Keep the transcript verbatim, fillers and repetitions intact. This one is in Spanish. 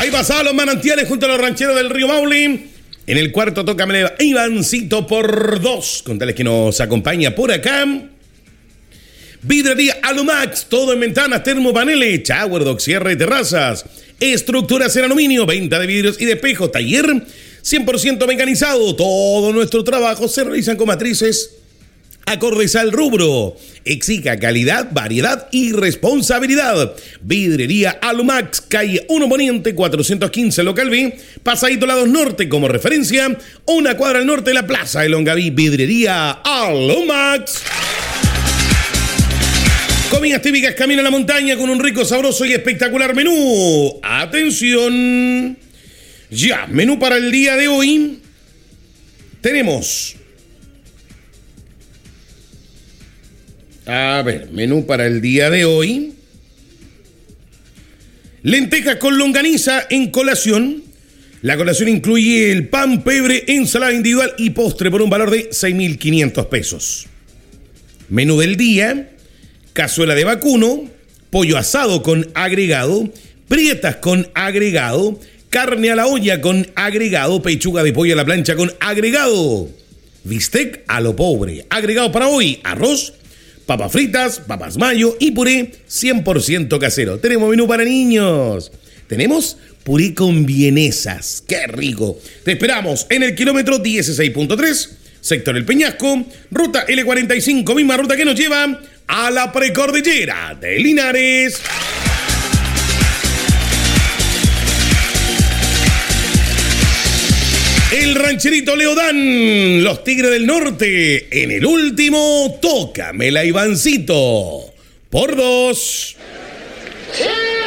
Ahí pasaba los manantiales junto a los rancheros del río Maule. En el cuarto toca Ivancito por dos. Contales que nos acompaña por acá. Vidrería Alumax, todo en ventanas, termopaneles, shower, dock, cierre de terrazas, estructuras en aluminio, venta de vidrios y de espejos, taller cien por ciento mecanizado. Todo nuestro trabajo se realizan con matrices acordes al rubro. Exija calidad, variedad y responsabilidad. Vidrería Alumax, calle uno Poniente, cuatrocientos quince, local B, pasadito Lados Norte como referencia, una cuadra al norte de la plaza de Longaví. Vidrería Alumax. Comidas típicas Camino a la Montaña con un rico, sabroso y espectacular menú. Atención. Ya, menú para el día de hoy. Tenemos... A ver, menú para el día de hoy. Lentejas con longaniza en colación. La colación incluye el pan, pebre, ensalada individual y postre por un valor de seis mil quinientos pesos. Menú del día. Cazuela de vacuno, pollo asado con agregado, prietas con agregado, carne a la olla con agregado, pechuga de pollo a la plancha con agregado, bistec a lo pobre. Agregado para hoy, arroz, papas fritas, papas mayo y puré cien por ciento casero. Tenemos menú para niños. Tenemos puré con vienesas. ¡Qué rico! Te esperamos en el kilómetro dieciséis punto tres, sector El Peñasco, ruta L cuarenta y cinco, misma ruta que nos lleva a la precordillera de Linares. El rancherito Leodán, los Tigres del Norte, en el último, tócamela Ivancito, por dos. ¡Sí!